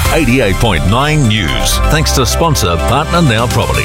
88.9 News. Thanks to sponsor Partner Now Property.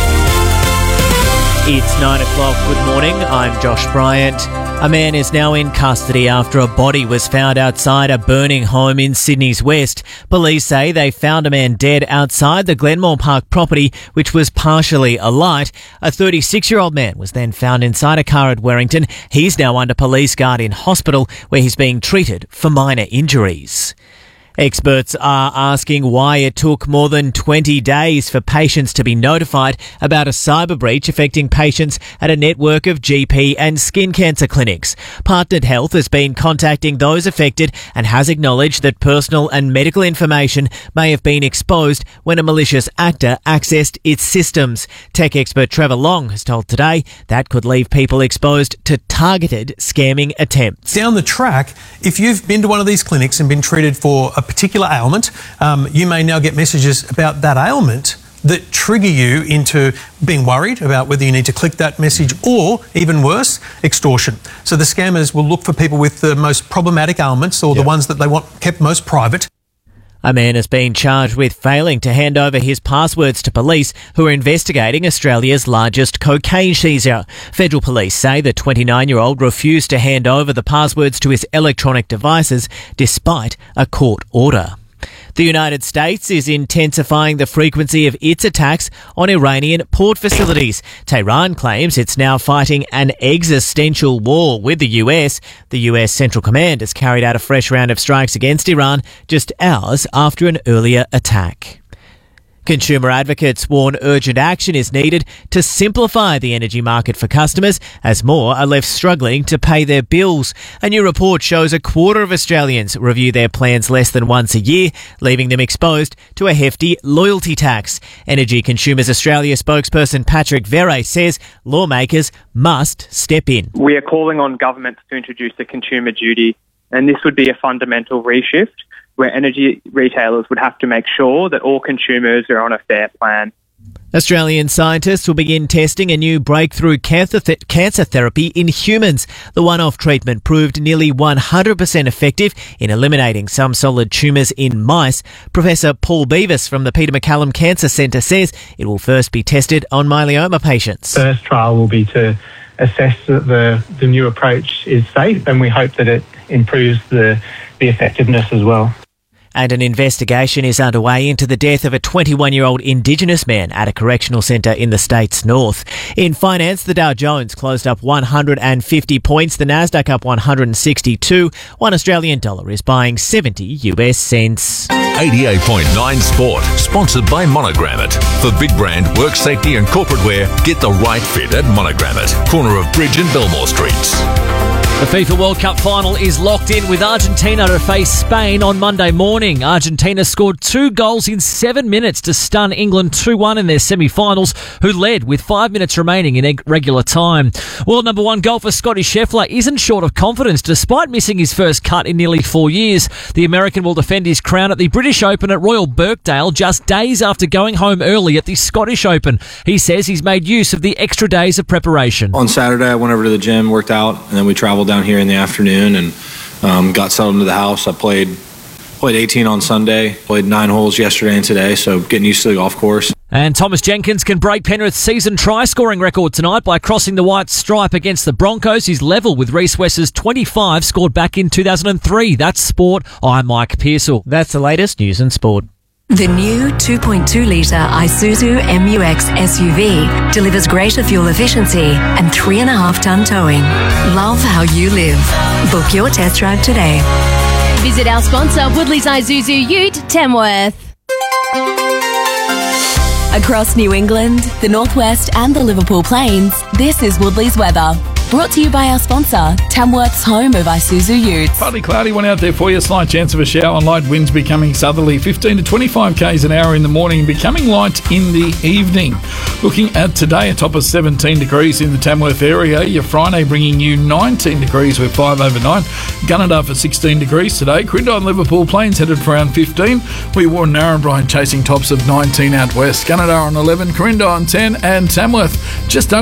It's 9 o'clock. Good morning. I'm Josh Bryant. A man is now in custody after a body was found outside a burning home in Sydney's West. Police say they found a man dead outside the Glenmore Park property, which was partially alight. A 36-year-old man was then found inside a car at Werrington. He's now under police guard in hospital, where he's being treated for minor injuries. Experts are asking why it took more than 20 days for patients to be notified about a cyber breach affecting patients at a network of GP and skin cancer clinics. Partnered Health has been contacting those affected and has acknowledged that personal and medical information may have been exposed when a malicious actor accessed its systems. Tech expert Trevor Long has told Today that could leave people exposed to targeted scamming attempts. Down the track, if you've been to one of these clinics and been treated for a particular ailment, you may now get messages about that ailment that trigger you into being worried about whether you need to click that message or, even worse, extortion. So the scammers will look for people with the most problematic ailments or the ones that they want kept most private. A man has been charged with failing to hand over his passwords to police who are investigating Australia's largest cocaine seizure. Federal police say the 29-year-old refused to hand over the passwords to his electronic devices despite a court order. The United States is intensifying the frequency of its attacks on Iranian port facilities. Tehran claims it's now fighting an existential war with the US. The US Central Command has carried out a fresh round of strikes against Iran just hours after an earlier attack. Consumer advocates warn urgent action is needed to simplify the energy market for customers as more are left struggling to pay their bills. A new report shows a quarter of Australians review their plans less than once a year, leaving them exposed to a hefty loyalty tax. Energy Consumers Australia spokesperson Patrick Verre says lawmakers must step in. We are calling on governments to introduce a consumer duty, and this would be a fundamental reshift, where energy retailers would have to make sure that all consumers are on a fair plan. Australian scientists will begin testing a new breakthrough cancer therapy in humans. The one-off treatment proved nearly 100% effective in eliminating some solid tumours in mice. Professor Paul Beavis from the Peter MacCallum Cancer Centre says it will first be tested on myeloma patients. The first trial will be to assess that the new approach is safe, and we hope that it improves the effectiveness as well. And an investigation is underway into the death of a 21-year-old Indigenous man at a correctional centre in the state's north. In finance, the Dow Jones closed up 150 points, the Nasdaq up 162. $1 Australian is buying 70 US cents. 88.9 Sport, sponsored by Monogrammet. For big brand, work safety and corporate wear, get the right fit at Monogrammet, corner of Bridge and Belmore Streets. The FIFA World Cup final is locked in with Argentina to face Spain on Monday morning. Argentina scored 2 goals in 7 minutes to stun England 2-1 in their semi-finals, who led with 5 minutes remaining in regular time. World number 1 golfer Scottie Scheffler isn't short of confidence despite missing his first cut in nearly 4 years. The American will defend his crown at the British Open at Royal Birkdale just days after going home early at the Scottish Open. He says he's made use of the extra days of preparation. On Saturday, I went over to the gym, worked out, and then we traveled down here in the afternoon and got settled into the house. I played 18 on Sunday, played 9 holes yesterday and today, so getting used to the golf course. And Thomas Jenkins can break Penrith's season try-scoring record tonight by crossing the white stripe against the Broncos. He's level with Reece West's 25 scored back in 2003. That's sport. I'm Mike Pearsall. That's the latest news and sport. The new 2.2-litre Isuzu MU-X SUV delivers greater fuel efficiency and 3.5-tonne towing. Love how you live. Book your test drive today. Visit our sponsor, Woodley's Isuzu Ute, Tamworth. Across New England, the Northwest and the Liverpool Plains, this is Woodley's weather. Brought to you by our sponsor, Tamworth's home of Isuzu Utes. Partly cloudy one out there for you. Slight chance of a shower and light winds becoming southerly. 15 to 25 k's an hour in the morning, becoming light in the evening. Looking at today, a top of 17 degrees in the Tamworth area. Your Friday bringing you 19 degrees with 5 overnight. Gunnedah for 16 degrees today. Crindon and Liverpool Plains headed for around 15. We wore Narrabri chasing tops of 19 out west. Gunnedah on 11, Crindon on 10 and Tamworth just under